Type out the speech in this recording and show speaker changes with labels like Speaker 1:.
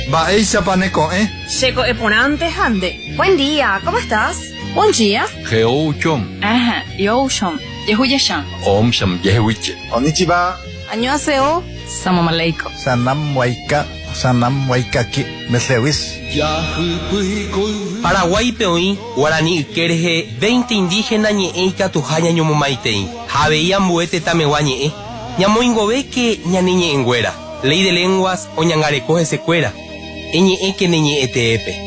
Speaker 1: Baeisa paneco,
Speaker 2: Checo eponante hande.
Speaker 3: Buen día, ¿cómo estás?
Speaker 2: Buen día.
Speaker 1: Geouchom.
Speaker 2: Ajá, yoshom. Yehuyashan.
Speaker 1: Om Sham Yehuiche.
Speaker 4: Konnichiwa.
Speaker 2: Annyeonghaseyo. Salam aleikum.
Speaker 4: Sanam waikaki. Meslewis.
Speaker 5: Paraguay peoí, Guarani Kerje, 20 indígenas ñeeika tujaña ñomomaitei. Javeía mbuete tamewa ñe'e. Ñamoingove ñaniñe enguera. Ley de lenguas o ñangarecoje secuera. Eñe'e que neñe'e teepe.